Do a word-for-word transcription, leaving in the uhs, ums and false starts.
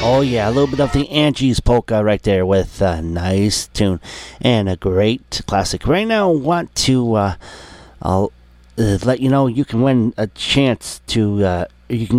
Oh yeah, a little bit of the Angie's Polka right there with a nice tune and a great classic. Right now, I want to uh, I'll uh, let you know you can win a chance to uh, you can